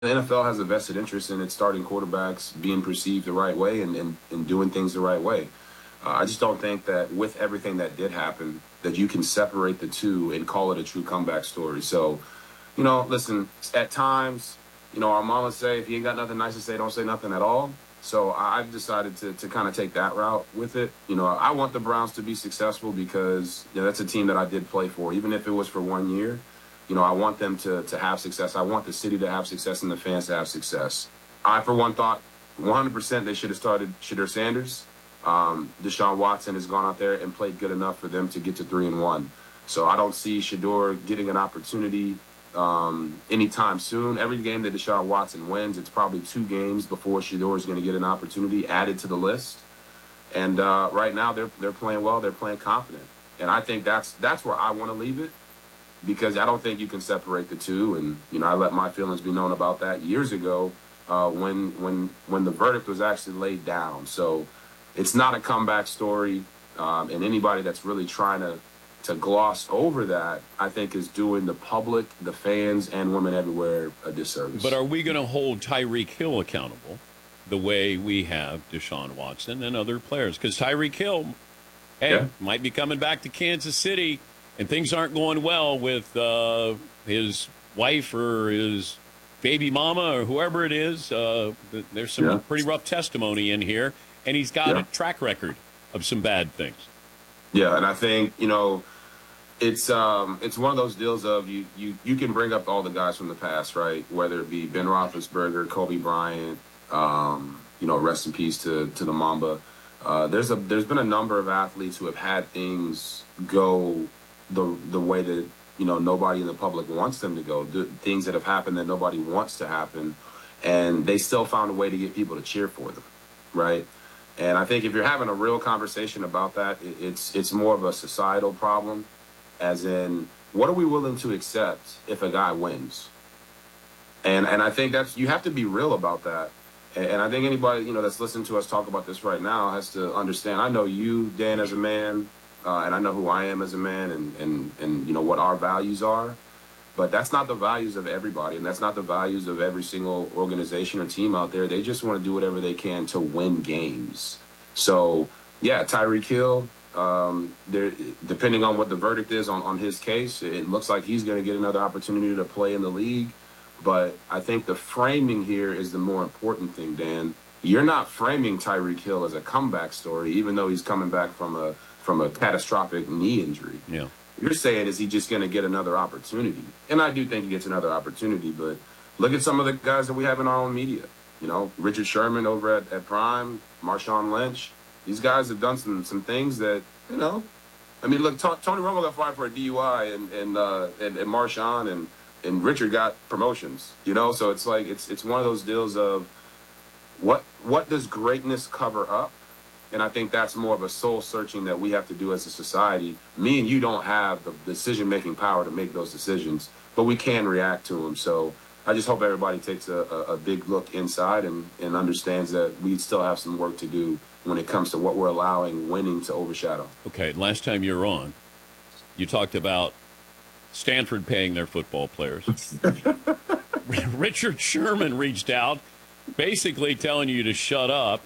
the NFL has a vested interest in its starting quarterbacks being perceived the right way and doing things the right way. I just don't think that with everything that did happen, that you can separate the two and call it a true comeback story. So, listen, at times, our mamas say, if you ain't got nothing nice to say, don't say nothing at all. So I've decided to kind of take that route with it. I want the Browns to be successful because that's a team that I did play for, even if it was for 1 year. I want them to have success. I want the city to have success and the fans to have success. I, for one, thought 100% they should have started Shedeur Sanders. Deshaun Watson has gone out there and played good enough for them to get to 3-1. So I don't see Shedeur getting an opportunity anytime soon. Every game that Deshaun Watson wins, it's probably 2 games before Shedeur is going to get an opportunity added to the list. And right now they're playing well. They're playing confident. And I think that's where I want to leave it, because I don't think you can separate the two. And, I let my feelings be known about that years ago when the verdict was actually laid down. So it's not a comeback story. And anybody that's really trying to gloss over that, I think, is doing the public, the fans, and women everywhere a disservice. But are we going to hold Tyreek Hill accountable the way we have Deshaun Watson and other players? Because Tyreek Hill, might be coming back to Kansas City, and things aren't going well with his wife or his baby mama or whoever it is. There's some pretty rough testimony in here, and he's got a track record of some bad things. Yeah, and I think, it's one of those deals of you can bring up all the guys from the past, right? Whether it be Ben Roethlisberger, Kobe Bryant, rest in peace to the Mamba. There's been a number of athletes who have had things go the way that nobody in the public wants them to go, things that have happened that nobody wants to happen, and they still found a way to get people to cheer for them, right? And I think if you're having a real conversation about that, it's more of a societal problem, as in, what are we willing to accept if a guy wins? And I think you have to be real about that. And I think anybody that's listening to us talk about this right now has to understand. I know you, Dan, as a man. And I know who I am as a man and what our values are. But that's not the values of everybody, and that's not the values of every single organization or team out there. They just want to do whatever they can to win games. So, Tyreek Hill, depending on what the verdict is on his case, it looks like he's going to get another opportunity to play in the league. But I think the framing here is the more important thing, Dan. You're not framing Tyreek Hill as a comeback story, even though he's coming back from a catastrophic knee injury. Yeah. You're saying, is he just going to get another opportunity? And I do think he gets another opportunity, but look at some of the guys that we have in our own media. Richard Sherman over at Prime, Marshawn Lynch. These guys have done some things that, look, Tony Romo got fired for a DUI and Marshawn and Richard got promotions, So it's like, it's one of those deals of what does greatness cover up? And I think that's more of a soul searching that we have to do as a society. Me and you don't have the decision-making power to make those decisions, but we can react to them. So I just hope everybody takes a big look inside and understands that we still have some work to do when it comes to what we're allowing winning to overshadow. Okay, last time you were on, you talked about Stanford paying their football players. Richard Sherman reached out, basically telling you to shut up.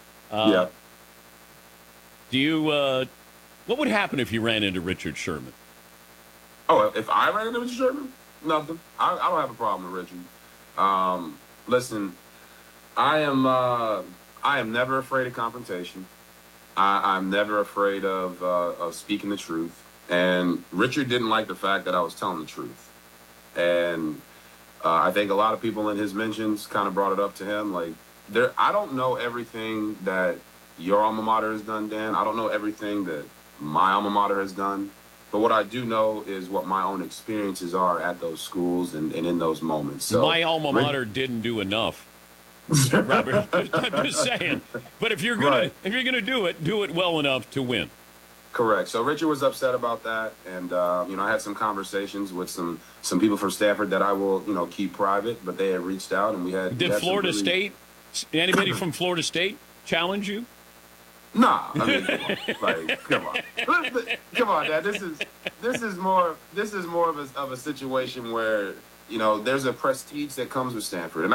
Do you, what would happen if you ran into Richard Sherman? Oh, if I ran into Richard Sherman? Nothing. I don't have a problem with Richard. Listen, I am never afraid of confrontation. I'm never afraid of speaking the truth. And Richard didn't like the fact that I was telling the truth. And I think a lot of people in his mentions kind of brought it up to him. Like, I don't know everything that your alma mater has done, Dan. I don't know everything that my alma mater has done. But what I do know is what my own experiences are at those schools and in those moments. So my alma mater didn't do enough, Robert. I'm just saying. But if you're gonna do it well enough to win. Correct. So Richard was upset about that, and I had some conversations with some people from Stanford that I will keep private, but they had reached out and we had. Did Florida State? Anybody from Florida State challenge you? Nah, I mean, like, come on, Dad. This is more of a situation where you know, there's a prestige that comes with Stanford. And